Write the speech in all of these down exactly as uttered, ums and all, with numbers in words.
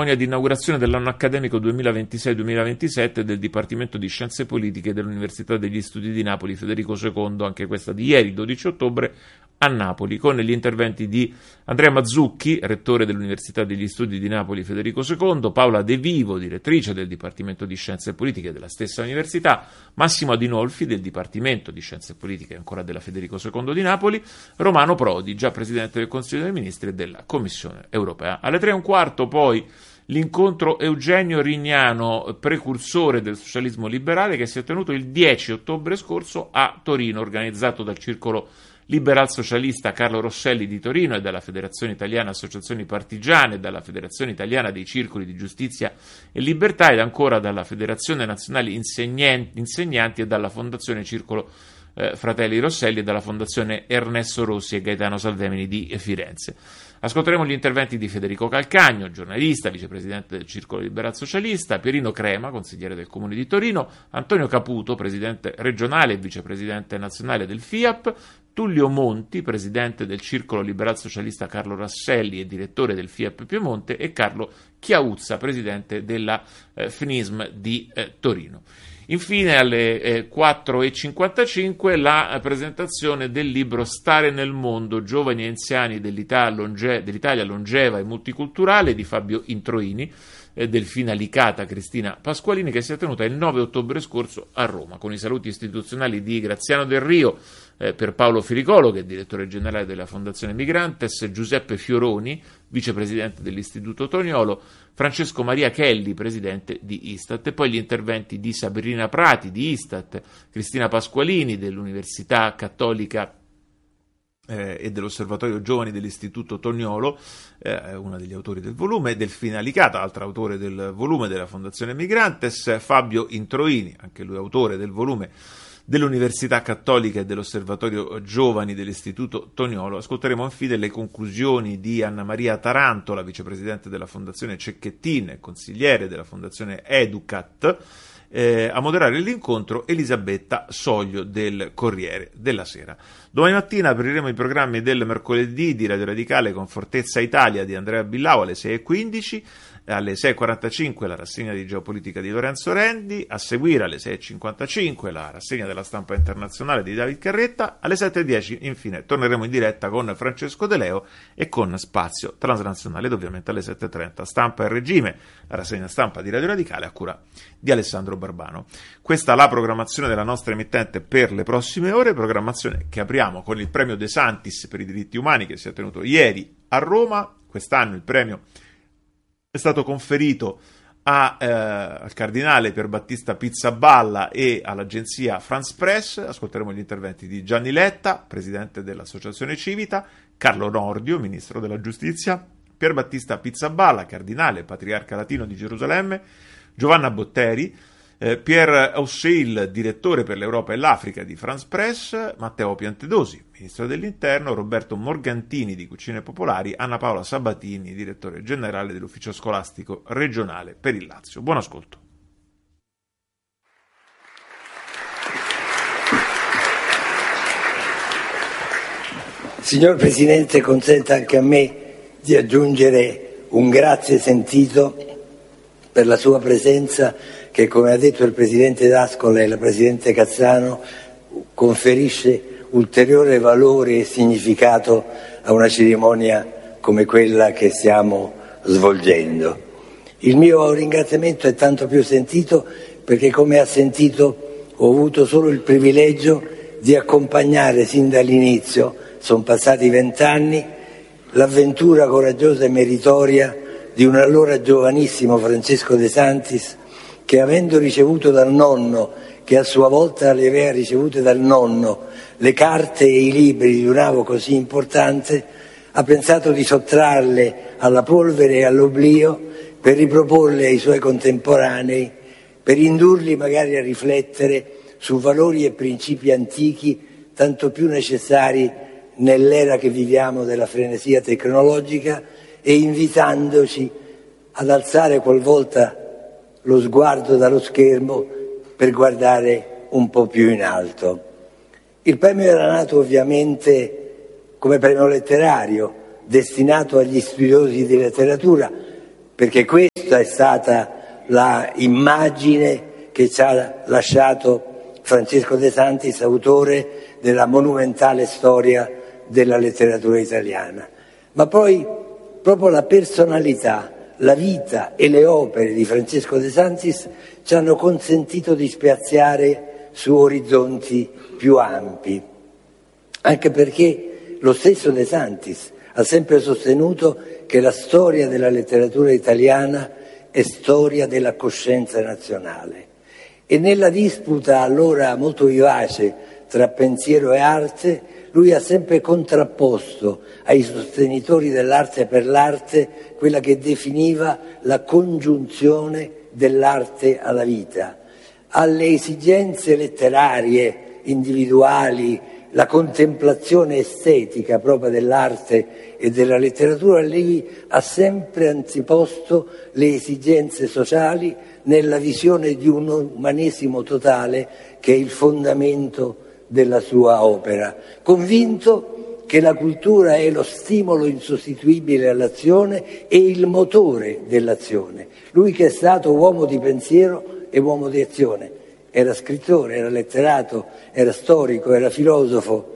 di inaugurazione dell'anno accademico duemilaventisei duemilaventisette del Dipartimento di Scienze Politiche dell'Università degli Studi di Napoli Federico secondo, anche questa di ieri, dodici ottobre, a Napoli, con gli interventi di Andrea Mazzucchi, rettore dell'Università degli Studi di Napoli Federico secondo, Paola De Vivo, direttrice del Dipartimento di Scienze Politiche della stessa università, Massimo Adinolfi del Dipartimento di Scienze Politiche ancora della Federico secondo di Napoli, Romano Prodi, già Presidente del Consiglio dei Ministri e della Commissione Europea. Alle tre e un quarto poi l'incontro Eugenio Rignano, precursore del socialismo liberale, che si è tenuto il dieci ottobre scorso a Torino, organizzato dal Circolo Liberal Socialista Carlo Rosselli di Torino e dalla Federazione Italiana Associazioni Partigiane, dalla Federazione Italiana dei Circoli di Giustizia e Libertà ed ancora dalla Federazione Nazionale Insegnanti, Insegnanti e dalla Fondazione Circolo eh, Fratelli Rosselli e dalla Fondazione Ernesto Rossi e Gaetano Salvemini di Firenze. Ascolteremo gli interventi di Federico Calcagno, giornalista, vicepresidente del Circolo Liberal Socialista, Pierino Crema, consigliere del Comune di Torino, Antonio Caputo, presidente regionale e vicepresidente nazionale del F I A P, Tullio Monti, presidente del Circolo Liberal Socialista Carlo Rasselli e direttore del F I A P Piemonte, e Carlo Chiauzza, presidente della eh, F N I S M di eh, Torino. Infine alle eh, quattro e cinquantacinque la eh, presentazione del libro Stare nel mondo, giovani e anziani dell'Italia, longe- dell'Italia longeva e multiculturale di Fabio Introini, eh, Delfina Licata, Cristina Pasqualini, che si è tenuta il nove ottobre scorso a Roma, con i saluti istituzionali di Graziano Del Rio, eh, per Paolo Firicolo, che è direttore generale della Fondazione Migrantes, Giuseppe Fioroni, vicepresidente dell'Istituto Toniolo, Francesco Maria Kelly, presidente di Istat, e poi gli interventi di Sabrina Prati di Istat, Cristina Pasqualini dell'Università Cattolica eh, e dell'Osservatorio Giovani dell'Istituto Toniolo, eh, una degli autori del volume, Delfina Licata, altro autore del volume della Fondazione Migrantes, Fabio Introini, anche lui autore del volume dell'Università Cattolica e dell'Osservatorio Giovani dell'Istituto Toniolo. Ascolteremo infine le conclusioni di Anna Maria Taranto, la vicepresidente della Fondazione Cecchettin e consigliere della Fondazione Educat. Eh, a moderare l'incontro Elisabetta Soglio del Corriere della Sera. Domani mattina apriremo i programmi del mercoledì di Radio Radicale con Fortezza Italia di Andrea Billau alle sei e quindici, alle sei e quarantacinque la rassegna di geopolitica di Lorenzo Rendi, a seguire alle sei e cinquantacinque la rassegna della stampa internazionale di David Carretta, alle sette e dieci infine torneremo in diretta con Francesco De Leo e con Spazio Transnazionale ed ovviamente alle sette e trenta Stampa e Regime, la rassegna stampa di Radio Radicale a cura di Alessandro Barbano. Questa è la programmazione della nostra emittente per le prossime ore, programmazione che apriamo con il premio De Santis per i diritti umani che si è tenuto ieri a Roma. Quest'anno il premio è stato conferito a, eh, al cardinale Pierbattista Pizzaballa e all'agenzia France Press. Ascolteremo gli interventi di Gianni Letta, presidente dell'Associazione Civita, Carlo Nordio, ministro della Giustizia, Pierbattista Pizzaballa, cardinale patriarca latino di Gerusalemme, Giovanna Botteri, eh, Pierre Ausseil, direttore per l'Europa e l'Africa di France Press, Matteo Piantedosi, ministro dell'Interno, Roberto Morgantini di Cucine Popolari, Anna Paola Sabatini, direttore generale dell'Ufficio Scolastico Regionale per il Lazio. Buon ascolto. Signor Presidente, consenta anche a me di aggiungere un grazie sentito per la sua presenza che, come ha detto il Presidente D'Ascola e la Presidente Cazzano, conferisce ulteriore valore e significato a una cerimonia come quella che stiamo svolgendo. Il mio ringraziamento è tanto più sentito perché, come ha sentito, ho avuto solo il privilegio di accompagnare sin dall'inizio, sono passati vent'anni, l'avventura coraggiosa e meritoria di un allora giovanissimo Francesco De Santis che, avendo ricevuto dal nonno, che a sua volta le aveva ricevute dal nonno, le carte e i libri di un avo così importante, ha pensato di sottrarle alla polvere e all'oblio per riproporle ai suoi contemporanei, per indurli magari a riflettere su valori e principi antichi tanto più necessari nell'era che viviamo della frenesia tecnologica, e invitandoci ad alzare qualvolta lo sguardo dallo schermo per guardare un po' più in alto. Il premio era nato ovviamente come premio letterario, destinato agli studiosi di letteratura, perché questa è stata la immagine che ci ha lasciato Francesco De Santis, autore della monumentale storia della letteratura italiana. Ma poi proprio la personalità, la vita e le opere di Francesco De Santis ci hanno consentito di spiazzare su orizzonti più ampi, anche perché lo stesso De Santis ha sempre sostenuto che la storia della letteratura italiana è storia della coscienza nazionale. E nella disputa allora molto vivace tra pensiero e arte, lui ha sempre contrapposto ai sostenitori dell'arte per l'arte quella che definiva la congiunzione dell'arte alla vita. Alle esigenze letterarie, individuali, la contemplazione estetica propria dell'arte e della letteratura, lui ha sempre anteposto le esigenze sociali nella visione di un umanesimo totale che è il fondamento della sua opera, convinto che la cultura è lo stimolo insostituibile all'azione e il motore dell'azione. Lui che è stato uomo di pensiero e uomo di azione, era scrittore, era letterato, era storico, era filosofo,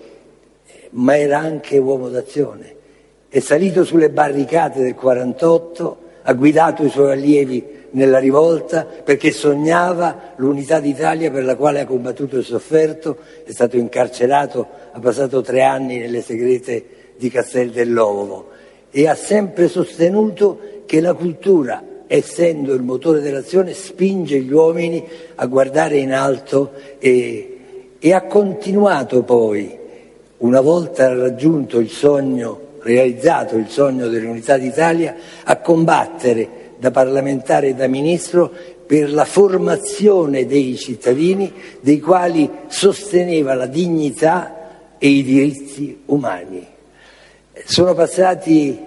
ma era anche uomo d'azione. È salito sulle barricate del quarantotto, ha guidato i suoi allievi nella rivolta perché sognava l'unità d'Italia per la quale ha combattuto e sofferto, è stato incarcerato, ha passato tre anni nelle segrete di Castel dell'Ovo e ha sempre sostenuto che la cultura, essendo il motore dell'azione, spinge gli uomini a guardare in alto e, e ha continuato poi, una volta raggiunto il sogno, realizzato il sogno dell'unità d'Italia, a combattere da parlamentare e da ministro per la formazione dei cittadini, dei quali sosteneva la dignità e i diritti umani. Sono passati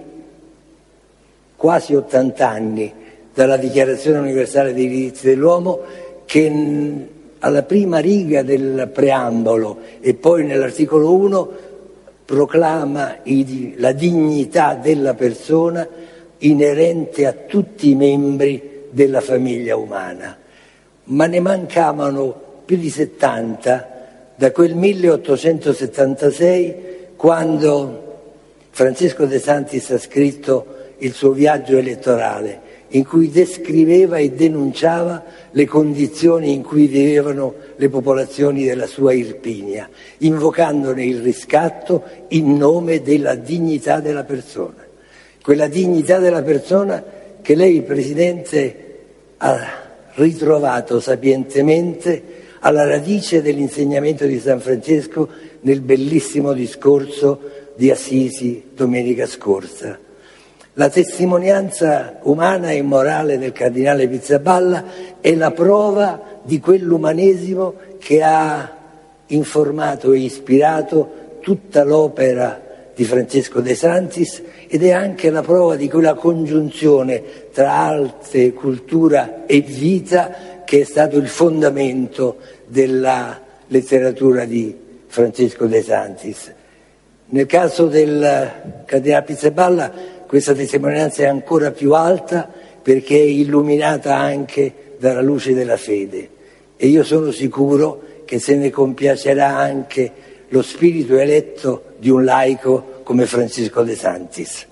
quasi ottant'anni dalla Dichiarazione universale dei diritti dell'uomo, che alla prima riga del preambolo e poi nell'articolo uno proclama la dignità della persona inerente a tutti i membri della famiglia umana. Ma ne mancavano più di settanta da quel milleottocentosettantasei, quando Francesco De Santis ha scritto il suo viaggio elettorale, in cui descriveva e denunciava le condizioni in cui vivevano le popolazioni della sua Irpinia, invocandone il riscatto in nome della dignità della persona. Quella dignità della persona che lei, Presidente, ha ritrovato sapientemente alla radice dell'insegnamento di San Francesco nel bellissimo discorso di Assisi domenica scorsa. La testimonianza umana e morale del cardinale Pizzaballa è la prova di quell'umanesimo che ha informato e ispirato tutta l'opera di Francesco De Santis ed è anche la prova di quella congiunzione tra arte, cultura e vita che è stato il fondamento della letteratura di Francesco De Santis. Nel caso del cardinale Pizzaballa questa testimonianza è ancora più alta perché è illuminata anche dalla luce della fede e io sono sicuro che se ne compiacerà anche lo spirito eletto di un laico come Francesco De Santis.